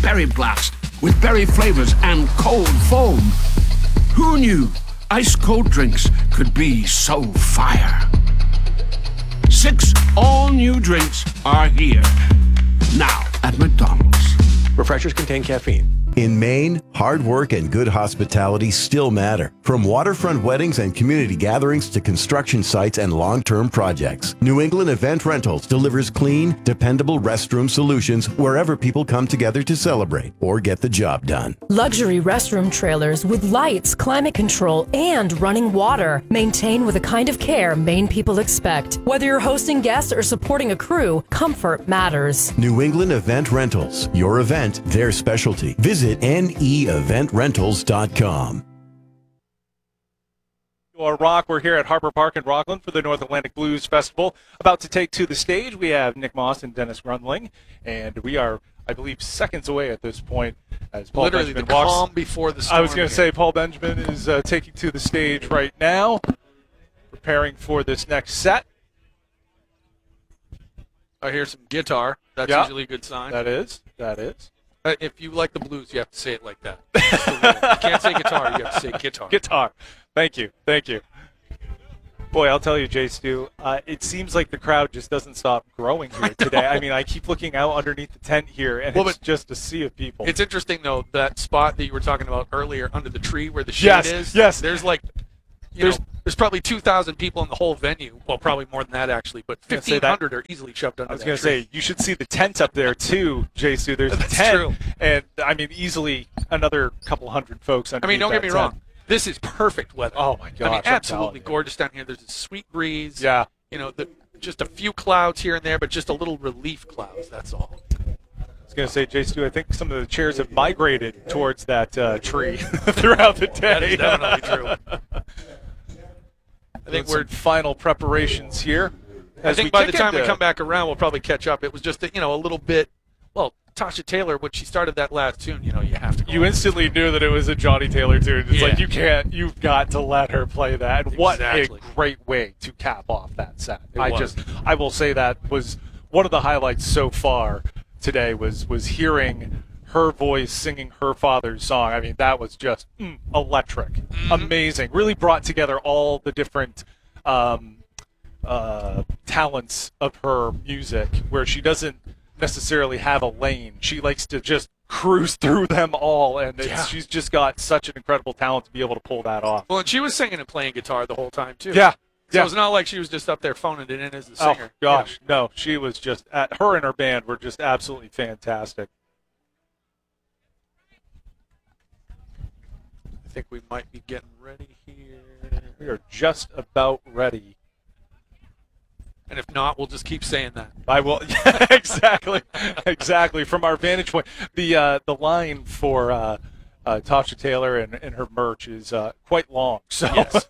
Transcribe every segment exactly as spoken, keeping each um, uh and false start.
Berry Blast with berry flavors and cold foam. Who knew ice-cold drinks could be so fire? Six all-new drinks are here. Now at McDonald's. Refreshers contain caffeine. In Maine, hard work and good hospitality still matter. From waterfront weddings and community gatherings to construction sites and long-term projects, New England Event Rentals delivers clean, dependable restroom solutions wherever people come together to celebrate or get the job done. Luxury restroom trailers with lights, climate control, and running water. Maintained with the kind of care Maine people expect. Whether you're hosting guests or supporting a crew, comfort matters. New England Event Rentals. Your event, their specialty. Visit N E event rentals dot com. Our rock, we're here at Harbor Park in Rockland for the North Atlantic Blues Festival. About to take to the stage, we have Nick Moss and Dennis Grundling, and we are, I believe, seconds away at this point. As Paul Literally Benjamin the walks. calm before the storm. I was going to say Paul Benjamin is uh, taking to the stage right now, preparing for this next set. I hear some guitar. That's yeah, usually a good sign. That is. That is. Uh, if you like the blues, you have to say it like that. You can't say guitar. You have to say guitar. Guitar. Thank you. Thank you. Boy, I'll tell you, Jay Stu, uh, it seems like the crowd just doesn't stop growing here today. I mean, I keep looking out underneath the tent here, and well, it's just a sea of people. It's interesting, though, that spot that you were talking about earlier under the tree where the shade yes, is. Yes, There's like, you there's, know, there's probably two thousand people in the whole venue. Well, probably more than that, actually, but fifteen hundred are easily shoved under I was that going to tree. say, you should see the tent up there, too, Jay Stu. There's a tent, true. and, I mean, easily another couple hundred folks underneath I mean, don't get me tent. wrong. This is perfect weather. Oh, my gosh. I mean, I'm absolutely gorgeous down here. There's a sweet breeze. Yeah. You know, the, just a few clouds here and there, but just a little relief clouds, that's all. I was going to say, Jay Stu, I think some of the chairs have migrated towards that uh, tree throughout the day. That is definitely true. I think we're in final preparations here. I think by the time we come back around, we'll probably catch up. It was just, a, you know, a little bit, well, Tasha Taylor, when she started that last tune, you know, you have to go You on. instantly knew that it was a Johnny Taylor tune. It's Yeah. like, you can't, you've got to let her play that. And Exactly. what a great way to cap off that set. It I was. just, I will say that was one of the highlights so far today was, was hearing her voice singing her father's song. I mean, that was just mm, electric. Mm-hmm. Amazing. Really brought together all the different um, uh, talents of her music where she doesn't necessarily have a lane. She likes to just cruise through them all, and it's, Yeah. she's just got such an incredible talent to be able to pull that off. Well, and she was singing and playing guitar the whole time, too. Yeah. So yeah. it's not like she was just up there phoning it in as a singer. Oh, gosh. No, she was just, at, her and her band were just absolutely fantastic. I think we might be getting ready here. We are just about ready. And if not, we'll just keep saying that. I will. Yeah, exactly. Exactly. From our vantage point, the uh, the line for uh, uh, Tasha Taylor and, and her merch is uh, quite long. So. Yes.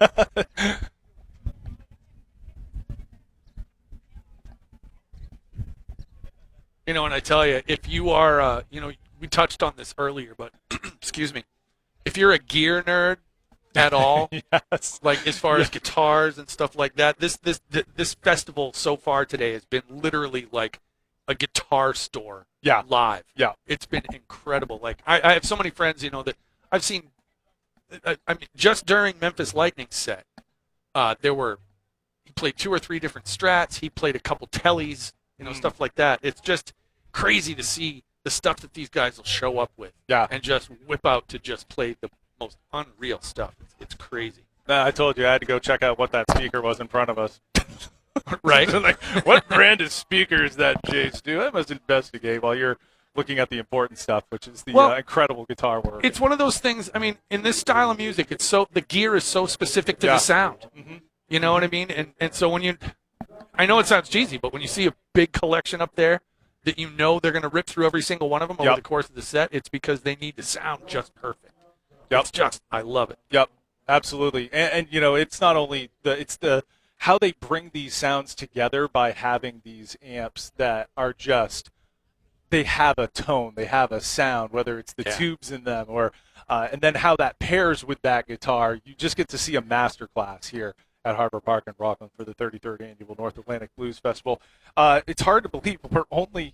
You know, and I tell you, if you are, uh, you know, we touched on this earlier, but excuse me, if you're a gear nerd at all, yes. like as far yeah. as guitars and stuff like that, this this this festival so far today has been literally like a guitar store. Yeah. Live. Yeah. It's been incredible. Like I, I have so many friends, you know, that I've seen. I, I mean, just during Memphis Lightning's set, uh, there were he played two or three different Strats. He played a couple Tellys. You know, mm. stuff like that. It's just crazy to see the stuff that these guys will show up with. Yeah. And just whip out to just play the most unreal stuff. It's, it's crazy. Uh, I told you I had to go check out what that speaker was in front of us. Right? Like, what brand of speakers that Jay's do? I must investigate while you're looking at the important stuff, which is the well, uh, incredible guitar work. It's one of those things. I mean, in this style of music, it's so the gear is so specific to yeah. the sound. Mm-hmm. You know what I mean? And and so when you, I know it sounds cheesy, but when you see a big collection up there that you know they're going to rip through every single one of them over yep. the course of the set, it's because they need to sound just perfect. Yep. It's just, I love it. Yep, absolutely. And, and you know, it's not only the, it's the how they bring these sounds together by having these amps that are just, they have a tone, they have a sound, whether it's the yeah. tubes in them or, uh, and then how that pairs with that guitar. You just get to see a masterclass here at Harbor Park in Rockland for the thirty-third Annual North Atlantic Blues Festival. Uh, it's hard to believe we're only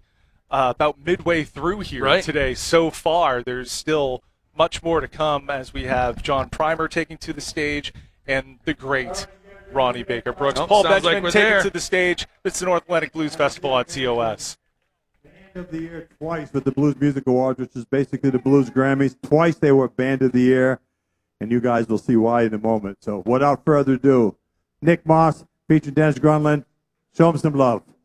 uh, about midway through here Right. today so far. There's still much more to come as we have John Primer taking to the stage and the great Ronnie Baker Brooks. Oh, Paul sounds Benjamin like we're taking there. to the stage. It's the North Atlantic Blues Festival on T O S. Band of the Year twice with the Blues Music Awards, which is basically the Blues Grammys. Twice they were Band of the Year, and you guys will see why in a moment. So without further ado, Nick Moss featuring Dennis Grunland. Show him some love.